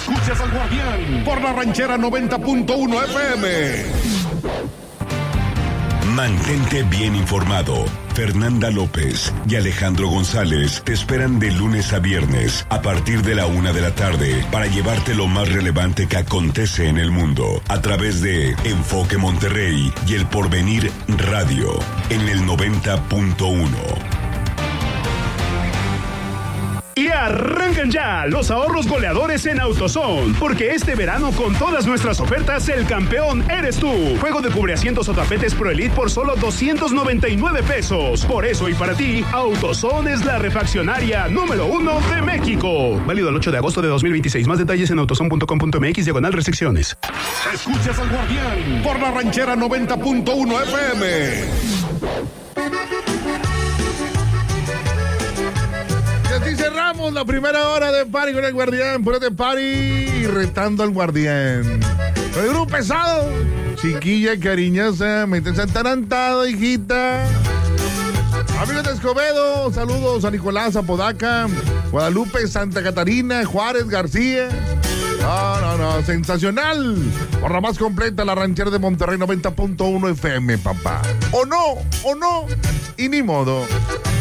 Escuchas al Guardián por la Ranchera 90.1 FM. Mantente bien informado. Fernanda López y Alejandro González te esperan de lunes a viernes a partir de la 1 de la tarde para llevarte lo más relevante que acontece en el mundo a través de Enfoque Monterrey y El Porvenir Radio en el 90.1. Y arrancan ya los ahorros goleadores en AutoZone, porque este verano con todas nuestras ofertas el campeón eres tú. Juego de cubreasientos o tapetes Pro Elite por solo 299 pesos. Por eso y para ti, AutoZone es la refaccionaria número 1 de México. Válido el 8 de agosto de 2026. Más detalles en autozone.com.mx/restricciones. Escuchas al Guardián por la Ranchera 90.1 FM. Y así cerramos la primera hora de Party con el Guardián. Ponete Party y retando al Guardián. El grupo pesado. Chiquilla cariñosa, métese atarantado, hijita. Amigos de Escobedo, saludos a Nicolás, Apodaca, Guadalupe, Santa Catarina, Juárez, García. No, sensacional. Por la más completa, la Ranchera de Monterrey 90.1 FM, papá. O no, y ni modo.